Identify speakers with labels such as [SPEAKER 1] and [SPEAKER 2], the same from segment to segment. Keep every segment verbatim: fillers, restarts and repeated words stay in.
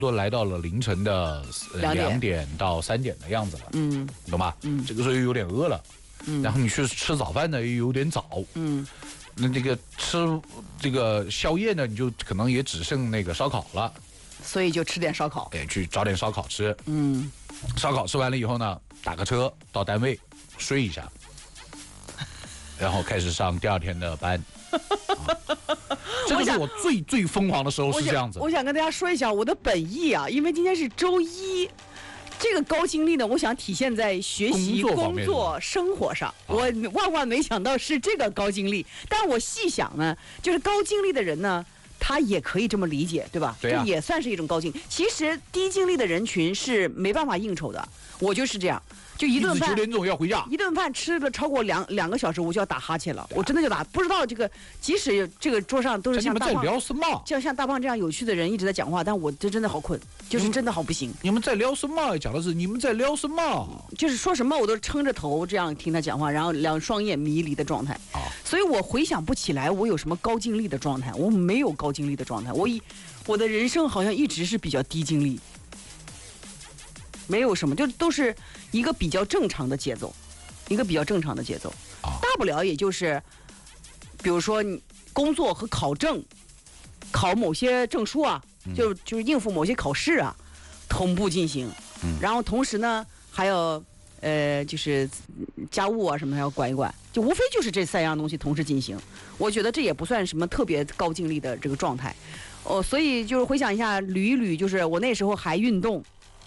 [SPEAKER 1] 多来到了凌晨的两点, 点到三点的样子了，嗯，懂吧？嗯，这个时候又有点饿了，嗯，然后你去吃早饭呢又有点早，嗯，那这个吃这个宵夜呢，你就可能也只剩那个烧烤了，
[SPEAKER 2] 所以就吃点烧烤，
[SPEAKER 1] 哎，去找点烧烤吃，嗯，烧烤吃完了以后呢，打个车到单位睡一下，然后开始上第二天的班。啊、这个是我最最疯狂的时候是这样子。
[SPEAKER 2] 我想跟大家说一下我的本意啊，因为今天是周一，这个高精力呢，我想体现在学习、工 作, 工作生活上。啊、我万万没想到是这个高精力，但我细想呢，就是高精力的人呢，他也可以这么理解，对吧？
[SPEAKER 1] 对啊，
[SPEAKER 2] 这也算是一种高精力。其实低精力的人群是没办法应酬的，我就是这样。就一顿饭，
[SPEAKER 1] 九点钟要回家。
[SPEAKER 2] 一顿饭吃了超过两两个小时，我就要打哈欠了。我真的就打，不知道这个，即使这个桌上都是像大胖，
[SPEAKER 1] 你们在聊什么？
[SPEAKER 2] 就像大胖这样有趣的人一直在讲话，但我这真的好困，就是真的好不行。
[SPEAKER 1] 你们在聊什么？讲的是你们在聊什么？
[SPEAKER 2] 就是说什么我都撑着头这样听他讲话，然后两双眼迷离的状态。啊，所以我回想不起来我有什么高精力的状态，我没有高精力的状态，我一我的人生好像一直是比较低精力。没有什么，就都是一个比较正常的节奏，一个比较正常的节奏，大不了也就是，比如说你工作和考证，考某些证书啊，就就是应付某些考试啊，同步进行，然后同时呢还有呃就是家务啊什么还要管一管，就无非就是这三样东西同时进行，我觉得这也不算什么特别高精力的这个状态，哦，所以就是回想一下，捋一捋，就是我那时候还运动。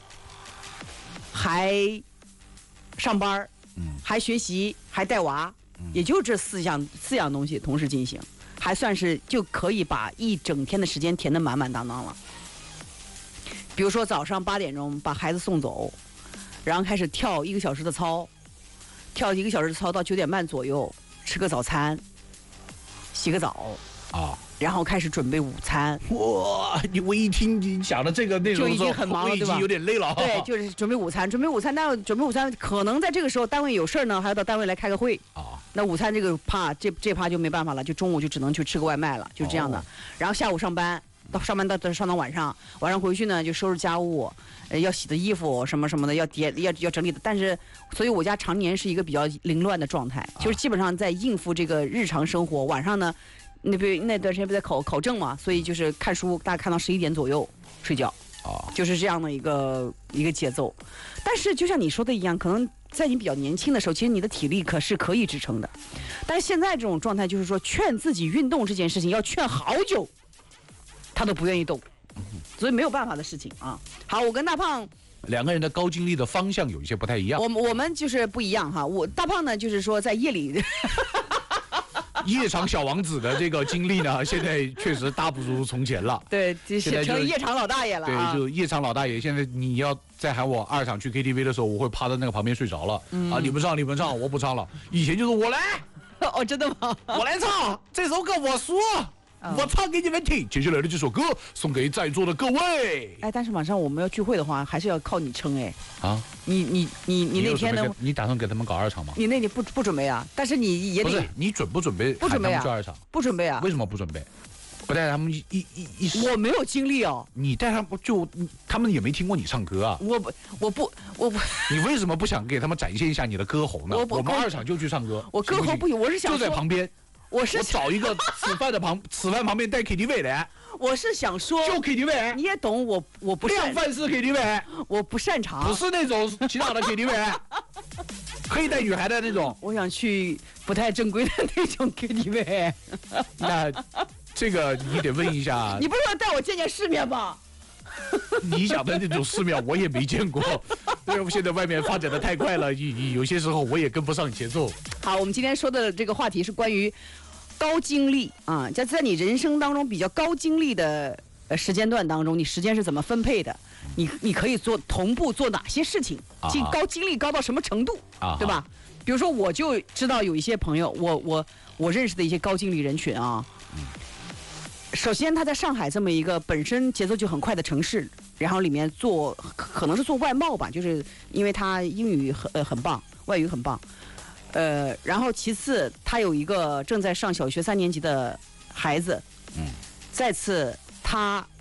[SPEAKER 2] 还上班，嗯，还学习，还带娃，嗯，也就这四样四样东西同时进行，还算是就可以把一整天的时间填得满满当当了。比如说早上八点钟把孩子送走，然后开始跳一个小时的操，跳一个小时的操到九点半左右，吃个早餐，洗个澡啊。然后开始准备午餐。
[SPEAKER 1] 哇，你我一听你讲的这个内容
[SPEAKER 2] 就已经很忙了，对吧？
[SPEAKER 1] 已经有点累了。
[SPEAKER 2] 对，就是准备午餐，准备午餐，但准备午餐可能在这个时候单位有事呢，还要到单位来开个会啊。那午餐这个趴，这这趴就没办法了，就中午就只能去吃个外卖了，就这样的。哦、然后下午上班，到上班到上到晚上，晚上回去呢就收拾家务，呃，要洗的衣服什么什么的，要叠要要整理的。但是，所以我家常年是一个比较凌乱的状态，就是基本上在应付这个日常生活。晚上呢。那不那段时间不在考考证嘛，所以就是看书，大概看到十一点左右睡觉，啊，就是这样的一个一个节奏。但是就像你说的一样，可能在你比较年轻的时候，其实你的体力可是可以支撑的。但是现在这种状态，就是说劝自己运动这件事情要劝好久，他都不愿意动，所以没有办法的事情啊。好，我跟大胖。
[SPEAKER 1] 两个人的高精力的方向有一些不太一样。
[SPEAKER 2] 我我们就是不一样哈。我大胖呢，就是说在夜里。
[SPEAKER 1] 夜场小王子的这个经历呢，现在确实大不如从前了。
[SPEAKER 2] 对，写成夜场老大爷了、
[SPEAKER 1] 啊。对，就夜场老大爷。现在你要再喊我二场去 K T V 的时候，我会趴在那个旁边睡着了。嗯、啊，你们唱，你们唱，我不唱了。以前就是我来。
[SPEAKER 2] 哦，真的吗？
[SPEAKER 1] 我来唱这首歌，我说。我唱给你们听，接下来的这首歌送给在座的各位。
[SPEAKER 2] 哎，但是晚上我们要聚会的话，还是要靠你撑哎。啊，你你你你那天呢？
[SPEAKER 1] 你打算给他们搞二场吗？
[SPEAKER 2] 你那里不不准备啊？但是你也得。
[SPEAKER 1] 不是，你准不准备？
[SPEAKER 2] 不准备啊。
[SPEAKER 1] 去二场？
[SPEAKER 2] 不准备啊。
[SPEAKER 1] 为什么不准备？不带他们一一一一。
[SPEAKER 2] 我没有精力哦。
[SPEAKER 1] 你带他们就他们也没听过你唱歌啊。
[SPEAKER 2] 我不我不我不。
[SPEAKER 1] 你为什么不想给他们展现一下你的歌喉呢？我我们二场就去唱歌。
[SPEAKER 2] 我歌喉不行，我是想
[SPEAKER 1] 就在旁边。
[SPEAKER 2] 我是
[SPEAKER 1] 我找一个吃饭的旁吃饭旁边带 K T V 的，
[SPEAKER 2] 我是想说
[SPEAKER 1] 就 K T V，
[SPEAKER 2] 你也懂我我不
[SPEAKER 1] 量贩式 K T V，
[SPEAKER 2] 我不擅长，
[SPEAKER 1] 不是那种其他的 K T V， 可以带女孩的那种。
[SPEAKER 2] 我想去不太正规的那种 K T V。
[SPEAKER 1] 那这个你得问一下，
[SPEAKER 2] 你不是要带我见见世面吗？
[SPEAKER 1] 你想的那种世面我也没见过，因为现在外面发展的太快了，有些时候我也跟不上节奏。
[SPEAKER 2] 好，我们今天说的这个话题是关于高精力啊，在在你人生当中比较高精力的呃时间段当中，你时间是怎么分配的？你你可以做同步做哪些事情？精高精力高到什么程度？啊，对吧？比如说，我就知道有一些朋友，我我我认识的一些高精力人群啊。首先，他在上海这么一个本身节奏就很快的城市，然后里面做可能是做外贸吧，就是因为他英语很呃很棒，外语很棒。呃，然后其次，他有一个正在上小学三年级的孩子，嗯，再次他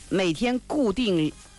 [SPEAKER 2] 每天固定